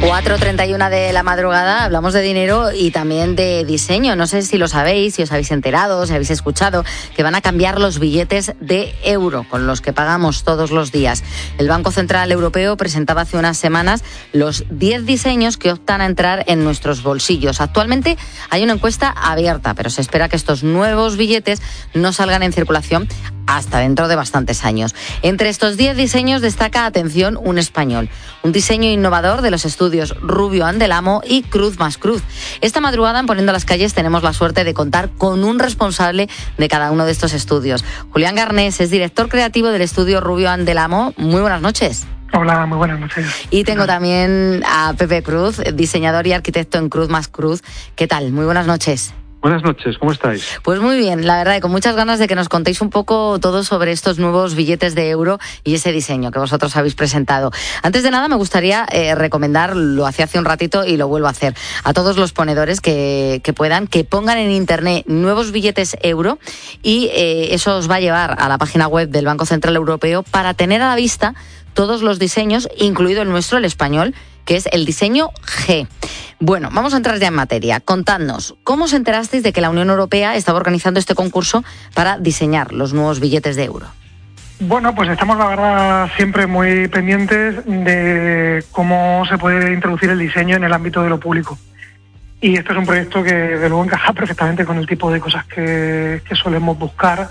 4:31 de la madrugada, hablamos de dinero y también de diseño. No sé si lo sabéis, si os habéis enterado, si habéis escuchado, que van a cambiar los billetes de euro con los que pagamos todos los días. El Banco Central Europeo presentaba hace unas semanas los 10 diseños que optan a entrar en nuestros bolsillos. Actualmente hay una encuesta abierta, pero se espera que estos nuevos billetes no salgan en circulación hasta dentro de bastantes años. Entre estos 10 diseños destaca, atención, un español. Un diseño innovador de los estudios Rubio & Del Amo y Cruz más Cruz. Esta madrugada en Poniendo las Calles tenemos la suerte de contar con un responsable de cada uno de estos estudios. Julián Garnés es director creativo del estudio Rubio & Del Amo. Muy buenas noches. Hola, muy buenas noches. Y tengo también a Pepe Cruz, diseñador y arquitecto en Cruz más Cruz. ¿Qué tal? Muy buenas noches. Buenas noches, ¿cómo estáis? Pues muy bien, la verdad, y con muchas ganas de que nos contéis un poco todo sobre estos nuevos billetes de euro y ese diseño que vosotros habéis presentado. Antes de nada, me gustaría recomendar, lo hacía hace un ratito y lo vuelvo a hacer, a todos los ponedores que puedan, que pongan en internet nuevos billetes euro y eso os va a llevar a la página web del Banco Central Europeo para tener a la vista todos los diseños, incluido el nuestro, el español, que es el diseño G. Bueno, vamos a entrar ya en materia. Contadnos, ¿cómo os enterasteis de que la Unión Europea estaba organizando este concurso para diseñar los nuevos billetes de euro? Bueno, pues estamos, la verdad, siempre muy pendientes de cómo se puede introducir el diseño en el ámbito de lo público. Y este es un proyecto que, de luego, encaja perfectamente con el tipo de cosas que solemos buscar.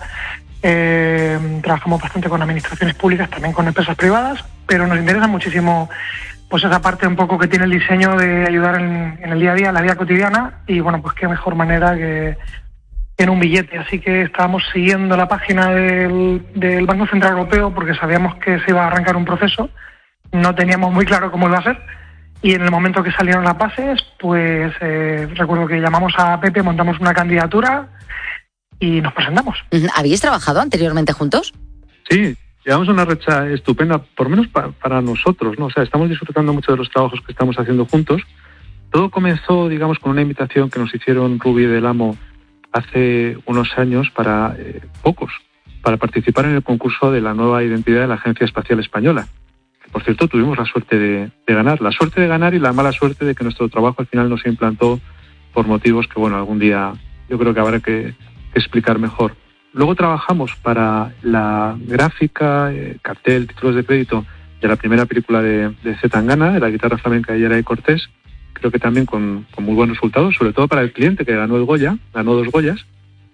Trabajamos bastante con administraciones públicas, también con empresas privadas, pero nos interesa muchísimo pues esa parte un poco que tiene el diseño de ayudar en el día a día, en la vida cotidiana, y bueno, pues qué mejor manera que en un billete. Así que estábamos siguiendo la página del Banco Central Europeo porque sabíamos que se iba a arrancar un proceso, no teníamos muy claro cómo iba a ser, y en el momento que salieron las bases, pues recuerdo que llamamos a Pepe, montamos una candidatura y nos presentamos. ¿Habéis trabajado anteriormente juntos? Sí. Llevamos una racha estupenda, por lo menos para nosotros, ¿no? O sea, estamos disfrutando mucho de los trabajos que estamos haciendo juntos. Todo comenzó, digamos, con una invitación que nos hicieron Rubio & Del Amo hace unos años para participar en el concurso de la nueva identidad de la Agencia Espacial Española. Que, por cierto, tuvimos la suerte de ganar. La suerte de ganar y la mala suerte de que nuestro trabajo al final no se implantó por motivos que, bueno, algún día yo creo que habrá que explicar mejor. Luego trabajamos para la gráfica, cartel, títulos de crédito de la primera película de C. Tangana, de la guitarra flamenca de Yeray Cortés, creo que también con muy buenos resultados, sobre todo para el cliente que ganó el Goya, ganó 2 Goyas,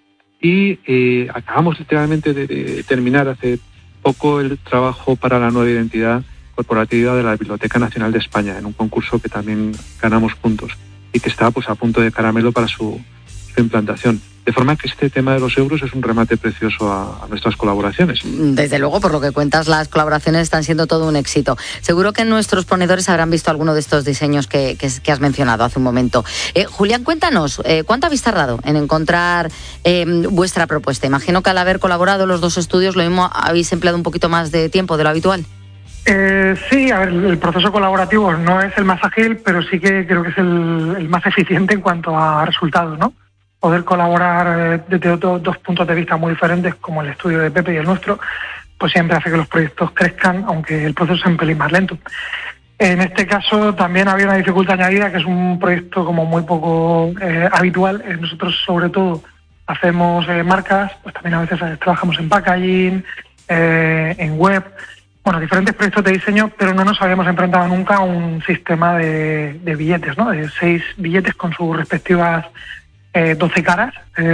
y acabamos literalmente de terminar hace poco el trabajo para la nueva identidad corporativa de la Biblioteca Nacional de España, en un concurso que también ganamos juntos y que está pues a punto de caramelo para su implantación. De forma que este tema de los euros es un remate precioso a nuestras colaboraciones. Desde luego, por lo que cuentas, las colaboraciones están siendo todo un éxito. Seguro que nuestros ponedores habrán visto alguno de estos diseños que has mencionado hace un momento. Julián, cuéntanos, ¿cuánto habéis tardado en encontrar vuestra propuesta? Imagino que al haber colaborado los dos estudios, lo mismo habéis empleado un poquito más de tiempo de lo habitual. Sí, a ver, el proceso colaborativo no es el más ágil, pero sí que creo que es el más eficiente en cuanto a resultados, ¿no? Poder colaborar desde dos puntos de vista muy diferentes, como el estudio de Pepe y el nuestro, pues siempre hace que los proyectos crezcan, aunque el proceso sea un pelín más lento. En este caso también había una dificultad añadida, que es un proyecto como muy poco habitual. Nosotros, sobre todo, hacemos marcas, pues también a veces trabajamos en packaging, en web, bueno, diferentes proyectos de diseño, pero no nos habíamos enfrentado nunca a un sistema de billetes, ¿no? De 6 billetes con sus respectivas 12 caras,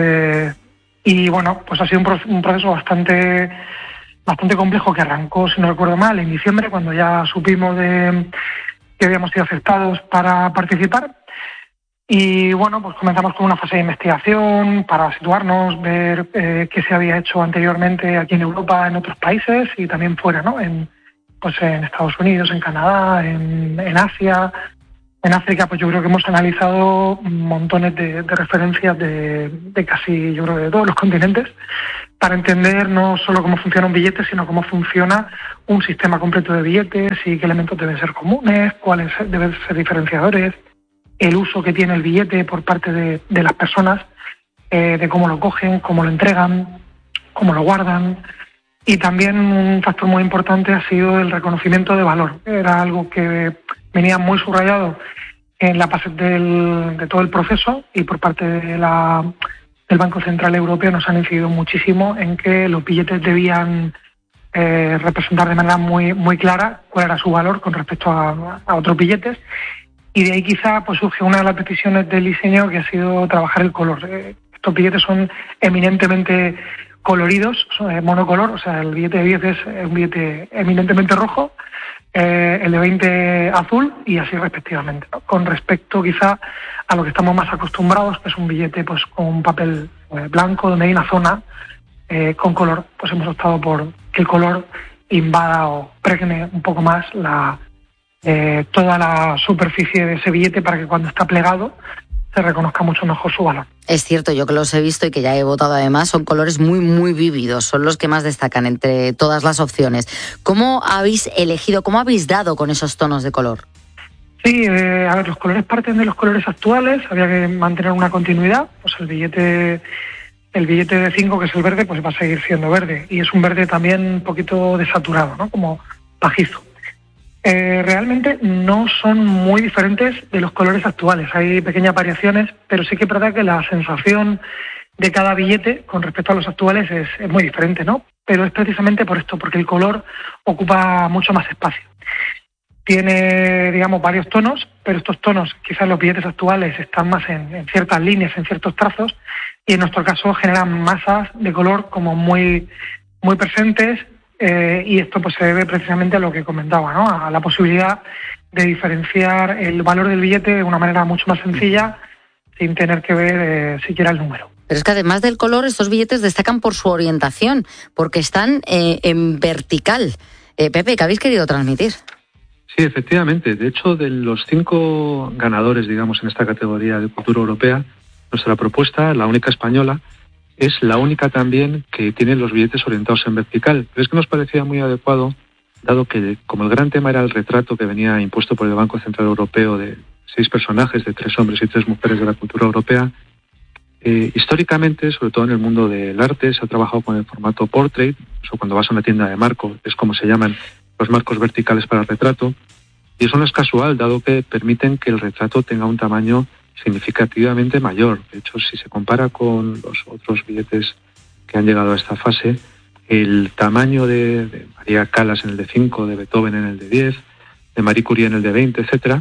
y bueno, pues ha sido un proceso bastante complejo, que arrancó, si no recuerdo mal, en diciembre, cuando ya supimos que habíamos sido aceptados para participar. Y bueno, pues comenzamos con una fase de investigación para situarnos, ver qué se había hecho anteriormente aquí en Europa, en otros países y también fuera, ¿no? En Estados Unidos, en Canadá, en Asia. En África, pues yo creo que hemos analizado montones de referencias de casi, yo creo, de todos los continentes, para entender no solo cómo funciona un billete, sino cómo funciona un sistema completo de billetes y qué elementos deben ser comunes, cuáles deben ser diferenciadores, el uso que tiene el billete por parte de las personas, de cómo lo cogen, cómo lo entregan, cómo lo guardan. Y también un factor muy importante ha sido el reconocimiento de valor. Era algo que venía muy subrayado en la base de todo el proceso, y por parte del Banco Central Europeo nos han incidido muchísimo en que los billetes debían representar de manera muy, muy clara cuál era su valor con respecto a otros billetes, y de ahí quizá pues surge una de las decisiones del diseño, que ha sido trabajar el color. Estos billetes son eminentemente coloridos, son monocolor, o sea, el billete de 10 es un billete eminentemente rojo, el de 20 azul, y así respectivamente, ¿no? Con respecto quizá a lo que estamos más acostumbrados, que es un billete pues con un papel blanco donde hay una zona con color, pues hemos optado por que el color invada o pregne un poco más toda la superficie de ese billete, para que cuando está plegado se reconozca mucho mejor su valor. Es cierto, yo que los he visto y que ya he votado además, son colores muy, muy vívidos, son los que más destacan entre todas las opciones. ¿Cómo habéis elegido, cómo habéis dado con esos tonos de color? Sí, los colores parten de los colores actuales, había que mantener una continuidad, pues el billete de 5, que es el verde, pues va a seguir siendo verde, y es un verde también un poquito desaturado, ¿no? Como pajizo. Realmente no son muy diferentes de los colores actuales, hay pequeñas variaciones, pero sí que es verdad que la sensación de cada billete con respecto a los actuales es muy diferente, ¿no? Pero es precisamente por esto, porque el color ocupa mucho más espacio. Tiene, digamos, varios tonos, pero estos tonos, quizás los billetes actuales, están más en ciertas líneas, en ciertos trazos, y en nuestro caso generan masas de color como muy, muy presentes. Y esto pues se debe precisamente a lo que comentaba, ¿no? A la posibilidad de diferenciar el valor del billete de una manera mucho más sencilla, sin tener que ver siquiera el número. Pero es que además del color, estos billetes destacan por su orientación, porque están en vertical. Pepe, ¿qué habéis querido transmitir? Sí, efectivamente. De hecho, de los 5 ganadores, digamos, en esta categoría de cultura europea, nuestra propuesta, la única española, es la única también que tiene los billetes orientados en vertical. Pero es que nos parecía muy adecuado, dado que como el gran tema era el retrato que venía impuesto por el Banco Central Europeo de 6 personajes, de 3 hombres y 3 mujeres de la cultura europea, históricamente, sobre todo en el mundo del arte, se ha trabajado con el formato portrait, o cuando vas a una tienda de marco, es como se llaman los marcos verticales para el retrato, y eso no es casual, dado que permiten que el retrato tenga un tamaño significativamente mayor. De hecho, si se compara con los otros billetes que han llegado a esta fase, el tamaño de María Callas en el de 5, de Beethoven en el de 10, de Marie Curie en el de 20, etcétera,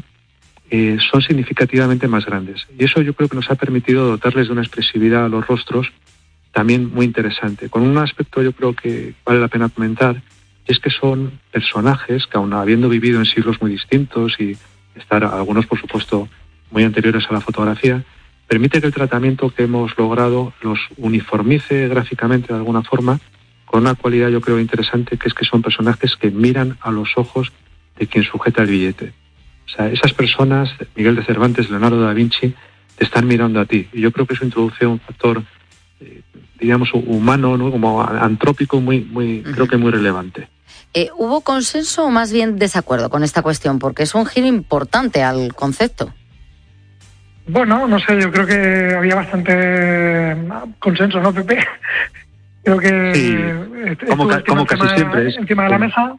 son significativamente más grandes. Y eso yo creo que nos ha permitido dotarles de una expresividad a los rostros también muy interesante. Con un aspecto yo creo que vale la pena comentar, es que son personajes que, aun habiendo vivido en siglos muy distintos y estar algunos, por supuesto, muy anteriores a la fotografía, permite que el tratamiento que hemos logrado los uniformice gráficamente de alguna forma, con una cualidad yo creo interesante, que es que son personajes que miran a los ojos de quien sujeta el billete. O sea, esas personas, Miguel de Cervantes, Leonardo da Vinci, te están mirando a ti. Y yo creo que eso introduce un factor, digamos, humano, ¿no? Como antrópico, creo que muy relevante. ¿Hubo consenso o más bien desacuerdo con esta cuestión? Porque es un giro importante al concepto. Bueno, no sé, yo creo que había bastante consenso, ¿no, Pepe? Creo que sí, como casi siempre es encima de la mesa.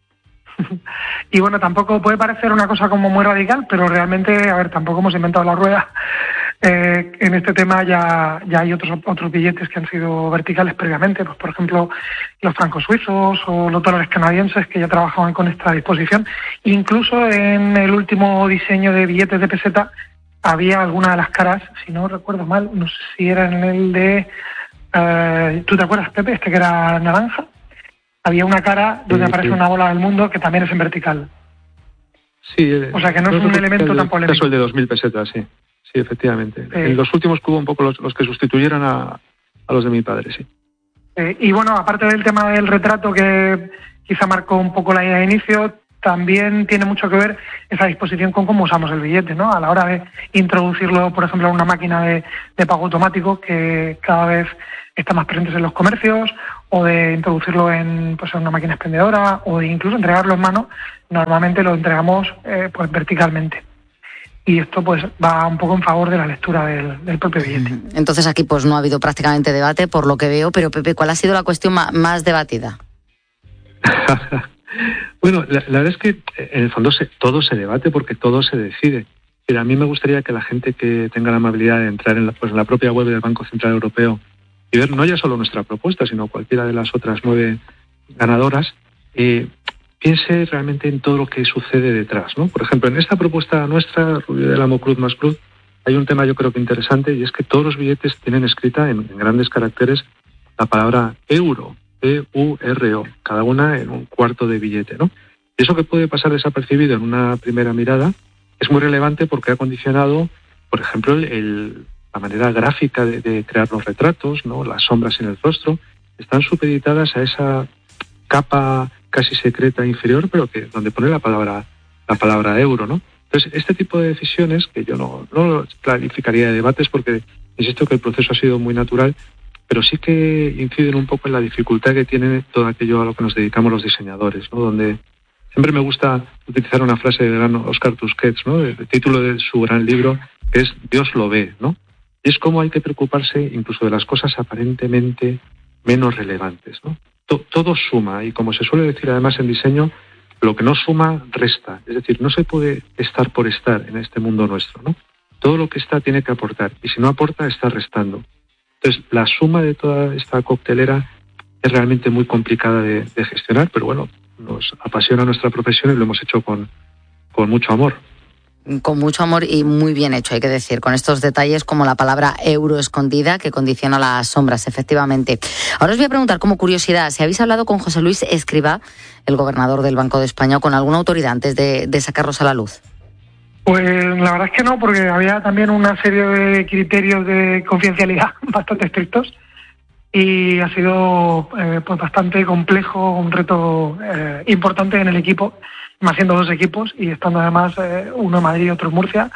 Y bueno, tampoco puede parecer una cosa como muy radical, pero realmente, a ver, tampoco hemos inventado la rueda. En este tema ya hay otros billetes que han sido verticales previamente, pues por ejemplo los francos suizos o los dólares canadienses, que ya trabajaban con esta disposición. Incluso en el último diseño de billetes de peseta había alguna de las caras, si no recuerdo mal, no sé si era en el de... ¿tú te acuerdas, Pepe? Este que era naranja. Había una cara donde aparece una bola del mundo que también es en vertical. Sí. O sea que no es un elemento tan polémico. Eso el de 2.000 pesetas, sí. Sí, efectivamente. En los últimos que hubo un poco los que sustituyeron a los de mi padre, sí. Y bueno, aparte del tema del retrato, que quizá marcó un poco la idea de inicio, también tiene mucho que ver esa disposición con cómo usamos el billete, ¿no? A la hora de introducirlo, por ejemplo, en una máquina de pago automático, que cada vez está más presente en los comercios, o de introducirlo en una máquina expendedora, o de incluso entregarlo en mano. Normalmente lo entregamos pues verticalmente. Y esto pues va un poco en favor de la lectura del propio billete. Entonces aquí pues no ha habido prácticamente debate, por lo que veo, pero Pepe, ¿cuál ha sido la cuestión más debatida? Bueno, la verdad es que en el fondo todo se debate porque todo se decide. Pero a mí me gustaría que la gente que tenga la amabilidad de entrar en la propia web del Banco Central Europeo y ver no ya solo nuestra propuesta, sino cualquiera de las otras 9 ganadoras, piense realmente en todo lo que sucede detrás, ¿no? Por ejemplo, en esta propuesta nuestra, Rubio del Amo Cruz más Cruz, hay un tema yo creo que interesante, y es que todos los billetes tienen escrita en grandes caracteres la palabra euro, E-U-R-O, cada una en un cuarto de billete, ¿no? Y eso que puede pasar desapercibido en una primera mirada es muy relevante porque ha condicionado, por ejemplo, la manera gráfica de crear los retratos, ¿no? Las sombras en el rostro, están supeditadas a esa capa casi secreta inferior, pero donde pone la palabra euro, ¿no? Entonces, este tipo de decisiones, que yo no clarificaría de debates porque insisto que el proceso ha sido muy natural, pero sí que inciden un poco en la dificultad que tiene todo aquello a lo que nos dedicamos los diseñadores, ¿no? Donde siempre me gusta utilizar una frase del gran Oscar Tusquets, ¿no? El título de su gran libro, que es Dios lo ve, ¿no? Y es cómo hay que preocuparse incluso de las cosas aparentemente menos relevantes, ¿no? Todo suma, y como se suele decir además en diseño, lo que no suma, resta. Es decir, no se puede estar por estar en este mundo nuestro, ¿no? Todo lo que está tiene que aportar, y si no aporta, está restando. Entonces, la suma de toda esta coctelera es realmente muy complicada de gestionar, pero bueno, nos apasiona nuestra profesión y lo hemos hecho con mucho amor. Con mucho amor y muy bien hecho, hay que decir, con estos detalles como la palabra euro escondida que condiciona las sombras, efectivamente. Ahora os voy a preguntar como curiosidad, si habéis hablado con José Luis Escrivá, el gobernador del Banco de España, o con alguna autoridad antes de sacarlos a la luz. Pues la verdad es que no, porque había también una serie de criterios de confidencialidad bastante estrictos y ha sido pues bastante complejo, un reto importante en el equipo, más siendo 2 equipos y estando además uno en Madrid y otro en Murcia,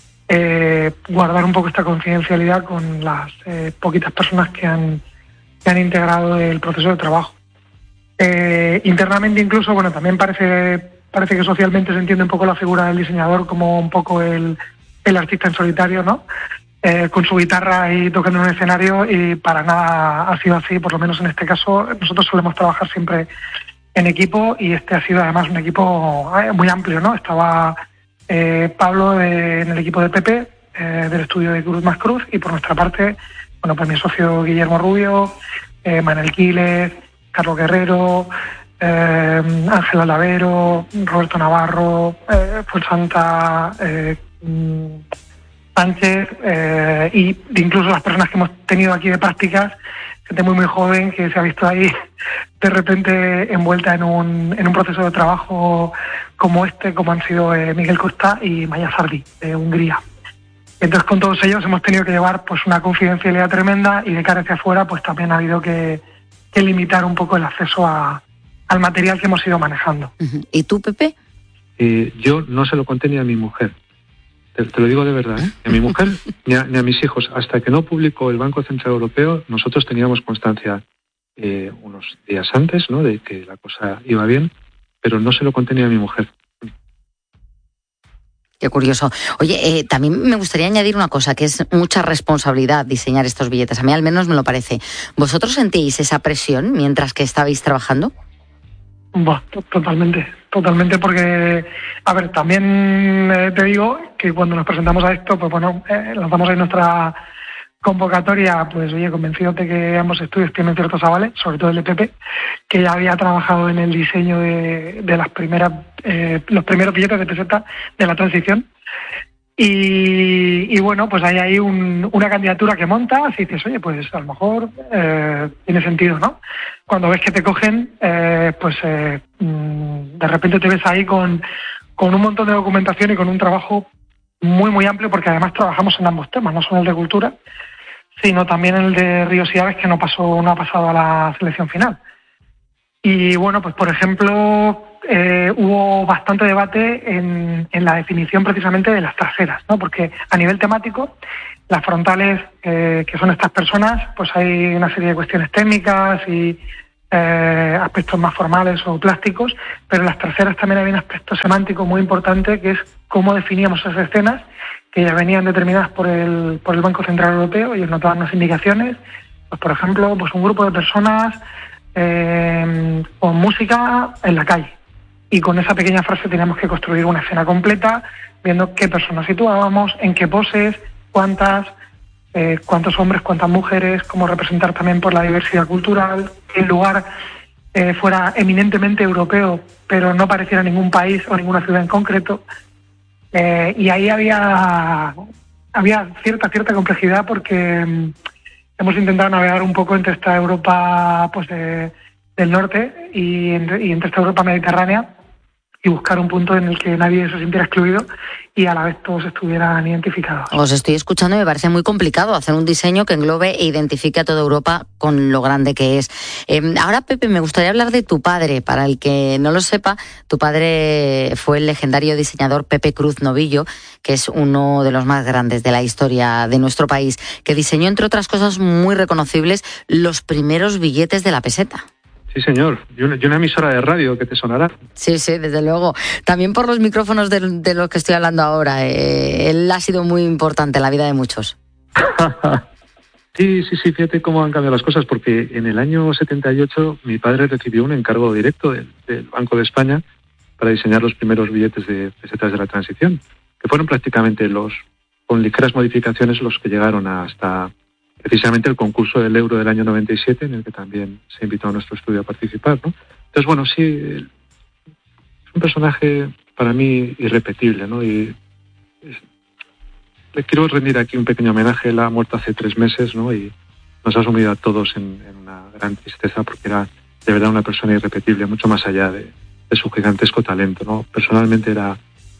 guardar un poco esta confidencialidad con las poquitas personas que han integrado el proceso de trabajo. Internamente incluso, bueno, también parece que socialmente se entiende un poco la figura del diseñador como un poco el artista en solitario, ¿no? Con su guitarra y tocando en un escenario, y para nada ha sido así, por lo menos en este caso. Nosotros solemos trabajar siempre en equipo y este ha sido además un equipo muy amplio, ¿no? Estaba Pablo en el equipo de Pepe, del estudio de Cruz más Cruz, y por nuestra parte, bueno, pues mi socio Guillermo Rubio, Manuel Quiles, Carlos Guerrero, Ángel Alavero, Roberto Navarro, Fuensanta, Sánchez, y incluso las personas que hemos tenido aquí de prácticas, gente muy joven que se ha visto ahí de repente envuelta en un proceso de trabajo como como han sido Miguel Costa y Maya Sardi, de Hungría. Entonces, con todos ellos hemos tenido que llevar pues una confidencialidad tremenda, y de cara hacia afuera pues también ha habido que limitar un poco el acceso al material que hemos ido manejando. ¿Y tú, Pepe? Yo no se lo conté ni a mi mujer. Te lo digo de verdad, ¿eh? Ni a mi mujer ni a mis hijos. Hasta que no publicó el Banco Central Europeo, nosotros teníamos constancia unos días antes, ¿no?, de que la cosa iba bien, pero no se lo conté ni a mi mujer. Qué curioso. Oye, también me gustaría añadir una cosa, que es mucha responsabilidad diseñar estos billetes. A mí al menos me lo parece. ¿Vosotros sentíais esa presión mientras que estabais trabajando? Bueno, totalmente, porque, a ver, también te digo que cuando nos presentamos a esto, pues bueno, lanzamos ahí nuestra convocatoria, pues oye, convencidos de que ambos estudios tienen ciertos avales, sobre todo el de Pepe, que ya había trabajado en el diseño de las primeras, los primeros billetes de peseta de la transición. Y bueno, pues hay una candidatura que montas y dices, oye, pues a lo mejor tiene sentido, ¿no? Cuando ves que te cogen, de repente te ves ahí con un montón de documentación y con un trabajo muy amplio, porque además trabajamos en ambos temas, no solo el de cultura, sino también el de Ríos y Aves, que no ha pasado a la selección final. Y bueno, pues por ejemplo, hubo bastante debate en la definición precisamente de las traseras, ¿no? Porque a nivel temático, las frontales, que son estas personas, pues hay una serie de cuestiones técnicas y aspectos más formales o plásticos, pero en las traseras también había un aspecto semántico muy importante, que es cómo definíamos esas escenas, que ya venían determinadas por el Banco Central Europeo, y nos daban unas indicaciones, pues por ejemplo, pues un grupo de personas con música en la calle, y con esa pequeña frase teníamos que construir una escena completa, viendo qué personas situábamos, en qué poses, cuántos hombres, cuántas mujeres, cómo representar también por la diversidad cultural, que el lugar fuera eminentemente europeo, pero no pareciera ningún país o ninguna ciudad en concreto. Y ahí había cierta complejidad, porque hemos intentado navegar un poco entre esta Europa pues del norte y entre esta Europa mediterránea, y buscar un punto en el que nadie se sintiera excluido y a la vez todos estuvieran identificados. Os estoy escuchando y me parece muy complicado hacer un diseño que englobe e identifique a toda Europa con lo grande que es. Ahora, Pepe, me gustaría hablar de tu padre. Para el que no lo sepa, tu padre fue el legendario diseñador Pepe Cruz Novillo, que es uno de los más grandes de la historia de nuestro país, que diseñó, entre otras cosas muy reconocibles, los primeros billetes de la peseta. Sí, señor. Y una emisora de radio que te sonará. Sí, desde luego. También por los micrófonos de los que estoy hablando ahora. Él ha sido muy importante en la vida de muchos. Sí, fíjate cómo han cambiado las cosas, porque en el año 78 mi padre recibió un encargo directo del Banco de España para diseñar los primeros billetes de pesetas de la transición, que fueron prácticamente con ligeras modificaciones, los que llegaron hasta precisamente el concurso del euro del año 97, en el que también se invitó a nuestro estudio a participar, ¿no? Entonces, bueno, sí, es un personaje para mí irrepetible, ¿no? Y le quiero rendir aquí un pequeño homenaje. Él ha muerto hace 3 meses, ¿no? Y nos ha sumido a todos en una gran tristeza, porque era de verdad una persona irrepetible, mucho más allá de su gigantesco talento, ¿no? Personalmente era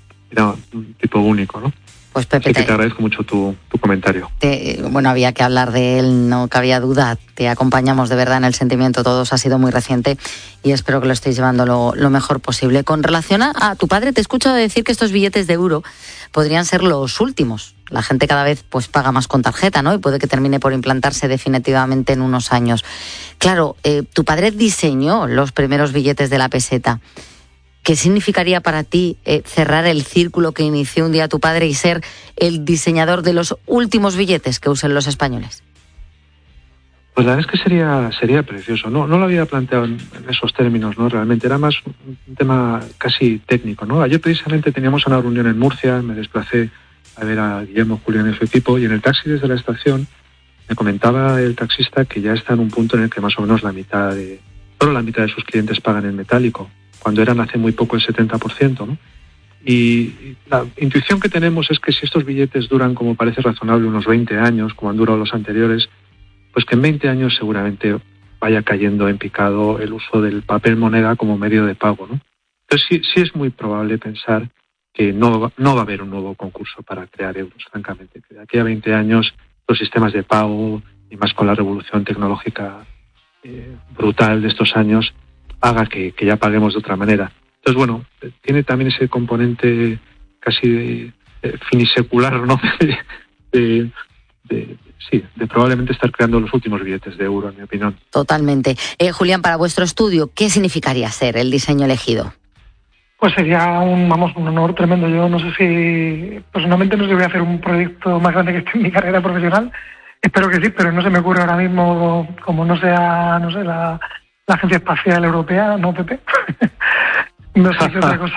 un tipo único, ¿no? Pues Pepe, así que te agradezco mucho tu comentario. Bueno, había que hablar de él, no cabía duda. Te acompañamos de verdad en el sentimiento, todos. Ha sido muy reciente y espero que lo estéis llevando lo mejor posible. Con relación a tu padre, te he escuchado decir que estos billetes de euro podrían ser los últimos. La gente cada vez pues paga más con tarjeta, ¿no? Y puede que termine por implantarse definitivamente en unos años. Claro, tu padre diseñó los primeros billetes de la peseta. ¿Qué significaría para ti cerrar el círculo que inició un día tu padre y ser el diseñador de los últimos billetes que usen los españoles? Pues la verdad es que sería precioso. No lo había planteado en esos términos, ¿no? Realmente era más un tema casi técnico, ¿no? Ayer precisamente teníamos una reunión en Murcia, me desplacé a ver a Guillermo, Julián y su equipo, y en el taxi desde la estación me comentaba el taxista que ya está en un punto en el que más o menos solo la mitad de sus clientes pagan en metálico, cuando eran hace muy poco el 70%, ¿no? Y la intuición que tenemos es que si estos billetes duran, como parece razonable, unos 20 años, como han durado los anteriores, pues que en 20 años seguramente vaya cayendo en picado el uso del papel moneda como medio de pago, ¿no? Entonces sí es muy probable pensar que no va a haber un nuevo concurso para crear euros, francamente. Que de aquí a 20 años los sistemas de pago, y más con la revolución tecnológica brutal de estos años, haga que ya paguemos de otra manera. Entonces, bueno, tiene también ese componente casi finisecular, ¿no? de probablemente estar creando los últimos billetes de euro, en mi opinión. Totalmente. Julián, para vuestro estudio, ¿qué significaría ser el diseño elegido? Pues sería un honor tremendo. Yo no sé si, personalmente no sé si voy a hacer un proyecto más grande que este en mi carrera profesional. Espero que sí, pero no se me ocurre ahora mismo, como no sea, la Agencia Espacial Europea, ¿no, Pepe? No sé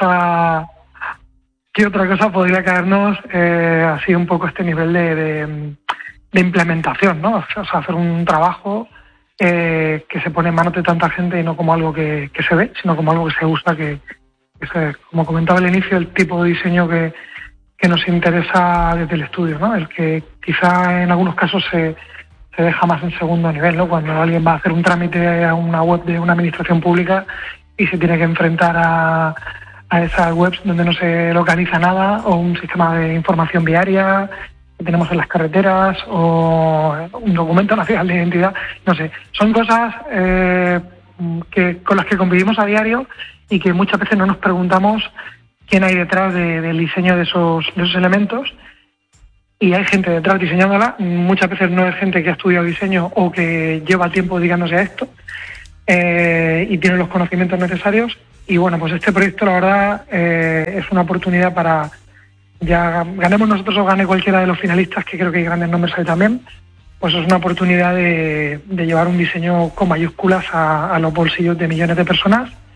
qué otra cosa podría caernos así un poco este nivel de implementación, ¿no? O sea, hacer un trabajo que se pone en manos de tanta gente y no como algo que se ve, sino como algo que se usa, como comentaba al inicio, el tipo de diseño que nos interesa desde el estudio, ¿no? El que quizá en algunos casos se deja más en segundo nivel, ¿no? Cuando alguien va a hacer un trámite a una web de una administración pública y se tiene que enfrentar a esas webs donde no se localiza nada, o un sistema de información viaria que tenemos en las carreteras, o un documento nacional de identidad, no sé. Son cosas con las que convivimos a diario y que muchas veces no nos preguntamos quién hay detrás del diseño de esos elementos. Y hay gente detrás diseñándola, muchas veces no es gente que ha estudiado diseño o que lleva tiempo dedicándose a esto y tiene los conocimientos necesarios. Y bueno, pues este proyecto la verdad es una oportunidad para, ya ganemos nosotros o gane cualquiera de los finalistas, que creo que hay grandes nombres ahí también, pues es una oportunidad de llevar un diseño con mayúsculas a los bolsillos de millones de personas,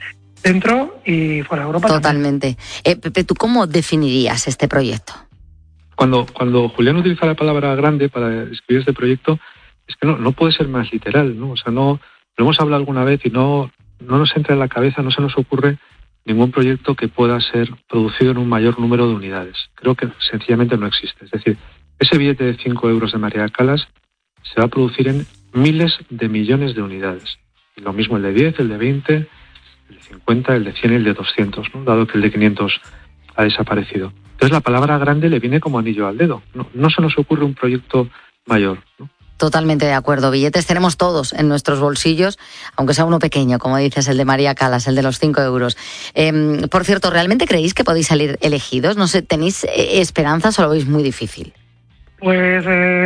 dentro y fuera de Europa. Totalmente. Pepe, ¿tú cómo definirías este proyecto? Cuando Julián utiliza la palabra grande para describir este proyecto, es que no puede ser más literal, ¿no? O sea, no lo hemos hablado alguna vez y no nos entra en la cabeza, no se nos ocurre ningún proyecto que pueda ser producido en un mayor número de unidades. Creo que sencillamente no existe. Es decir, ese billete de 5 euros de María Callas se va a producir en miles de millones de unidades. Y lo mismo el de 10, el de 20, el de 50, el de 100 y el de 200, ¿no? Dado que el de 500 ha desaparecido. Entonces la palabra grande le viene como anillo al dedo. No se nos ocurre un proyecto mayor, ¿no? Totalmente de acuerdo. Billetes tenemos todos en nuestros bolsillos, aunque sea uno pequeño, como dices, el de María Callas, el de los 5 euros. Por cierto, ¿realmente creéis que podéis salir elegidos? No sé, ¿tenéis esperanzas o lo veis muy difícil? Pues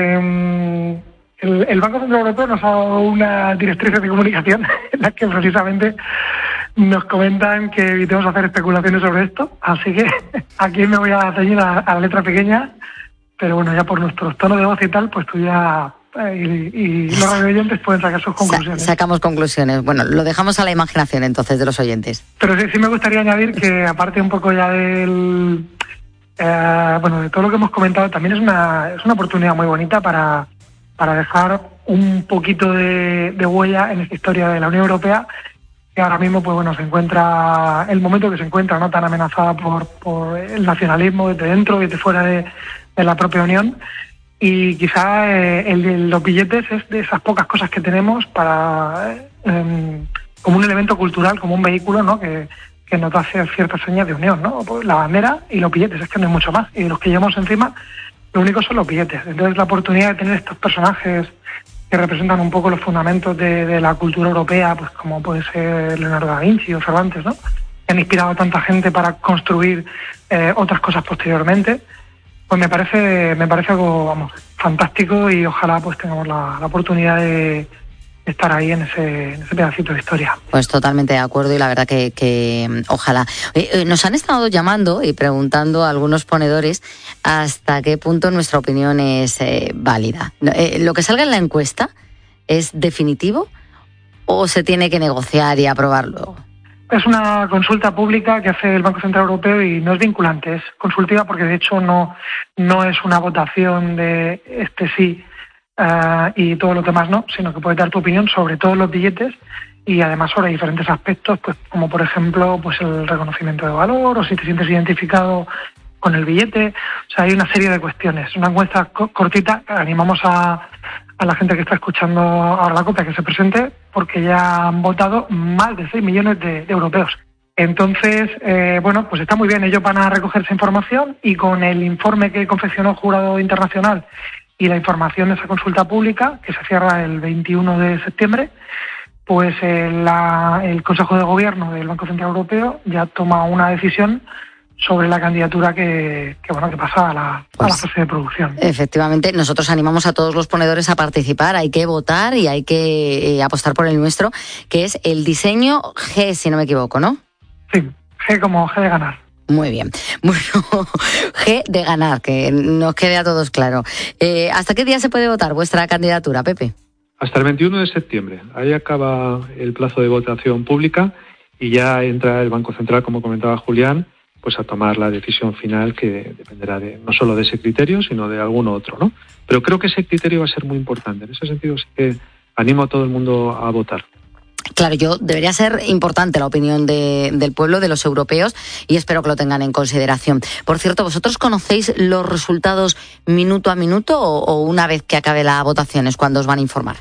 el Banco Central Europeo nos ha dado una directriz de comunicación en la que precisamente nos comentan que evitemos hacer especulaciones sobre esto. Así que aquí me voy a ceñir a la letra pequeña, pero bueno, ya por nuestros tonos de voz y tal, pues tú ya y los radioyentes pueden sacar sus conclusiones. Sacamos conclusiones. Bueno, lo dejamos a la imaginación entonces de los oyentes. Pero sí me gustaría añadir que aparte un poco ya del de todo lo que hemos comentado, también es una oportunidad muy bonita para dejar un poquito de huella en esta historia de la Unión Europea, que ahora mismo pues bueno se encuentra el momento que se encuentra, no tan amenazada por el nacionalismo desde dentro y desde fuera de la propia Unión. Y quizá el de los billetes es de esas pocas cosas que tenemos para como un elemento cultural, como un vehículo, ¿no? que nos hace ciertas señas de unión, ¿no? Pues la bandera y los billetes, es que no hay mucho más. Y los que llevamos encima, lo único son los billetes. Entonces la oportunidad de tener estos personajes que representan un poco los fundamentos de la cultura europea, pues como puede ser Leonardo da Vinci o Cervantes, ¿no? Que han inspirado a tanta gente para construir otras cosas posteriormente. Pues me parece algo, vamos, fantástico y ojalá pues tengamos la oportunidad de estar ahí en ese pedacito de historia. Pues totalmente de acuerdo y la verdad que ojalá. Nos han estado llamando y preguntando a algunos ponedores hasta qué punto nuestra opinión es válida. ¿Lo que salga en la encuesta es definitivo o se tiene que negociar y aprobar luego? Es una consulta pública que hace el Banco Central Europeo y no es vinculante, es consultiva porque de hecho no es una votación de sí y todos los demás no, sino que puedes dar tu opinión sobre todos los billetes y además sobre diferentes aspectos, pues como por ejemplo pues el reconocimiento de valor o si te sientes identificado con el billete. O sea, hay una serie de cuestiones. Una encuesta cortita, animamos a la gente que está escuchando ahora la COPE que se presente, porque ya han votado más de 6 millones de europeos. Entonces, pues está muy bien. Ellos van a recoger esa información y con el informe que confeccionó el Jurado Internacional y la información de esa consulta pública, que se cierra el 21 de septiembre, pues el Consejo de Gobierno del Banco Central Europeo ya toma una decisión sobre la candidatura que pasa a la fase de producción. Efectivamente, nosotros animamos a todos los ponedores a participar, hay que votar y hay que apostar por el nuestro, que es el diseño G, si no me equivoco, ¿no? Sí, G como G de ganar. Muy bien. Bueno, G de ganar, que nos quede a todos claro. ¿Hasta qué día se puede votar vuestra candidatura, Pepe? Hasta el 21 de septiembre. Ahí acaba el plazo de votación pública y ya entra el Banco Central, como comentaba Julián, pues a tomar la decisión final que dependerá no solo de ese criterio, sino de alguno otro, ¿no? Pero creo que ese criterio va a ser muy importante. En ese sentido sí que animo a todo el mundo a votar. Claro, debería ser importante la opinión del pueblo, de los europeos, y espero que lo tengan en consideración. Por cierto, ¿vosotros conocéis los resultados minuto a minuto o una vez que acabe la votación es cuando os van a informar?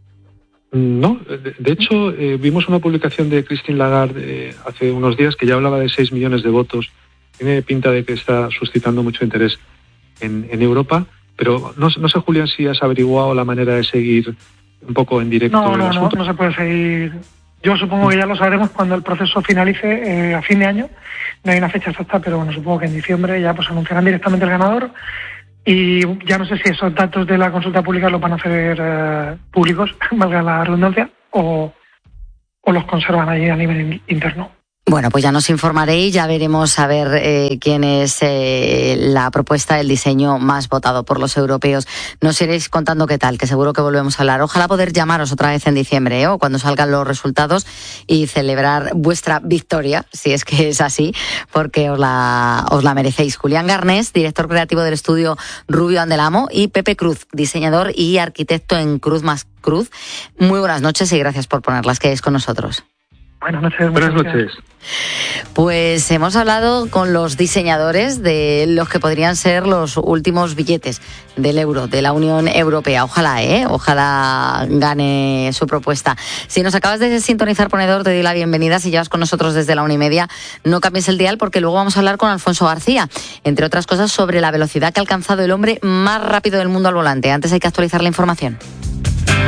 No, de hecho vimos una publicación de Christine Lagarde hace unos días que ya hablaba de 6 millones de votos. Tiene pinta de que está suscitando mucho interés en Europa, pero no sé, Julián, si has averiguado la manera de seguir un poco en directo el asunto. No se puede seguir. Yo supongo que ya lo sabremos cuando el proceso finalice a fin de año. No hay una fecha exacta, pero bueno, supongo que en diciembre ya pues anunciarán directamente el ganador. Y ya no sé si esos datos de la consulta pública los van a hacer públicos, valga la redundancia, o los conservan allí a nivel interno. Bueno, pues ya nos informaréis, ya veremos a ver quién es la propuesta, el diseño más votado por los europeos. Nos iréis contando qué tal, que seguro que volvemos a hablar. Ojalá poder llamaros otra vez en diciembre, o cuando salgan los resultados, y celebrar vuestra victoria, si es que es así, porque os la merecéis. Julián Garnés, director creativo del estudio Rubio and Del Amo, y Pepe Cruz, diseñador y arquitecto en Cruz más Cruz. Muy buenas noches y gracias por ponerlas, que es con nosotros. Buenas noches. Buenas noches. Pues hemos hablado con los diseñadores de los que podrían ser los últimos billetes del euro, de la Unión Europea. Ojalá gane su propuesta. Si nos acabas de sintonizar, ponedor, te doy la bienvenida. Si llevas con nosotros desde la 1:30, no cambies el dial, porque luego vamos a hablar con Alfonso García, entre otras cosas, sobre la velocidad que ha alcanzado el hombre más rápido del mundo al volante. Antes hay que actualizar la información.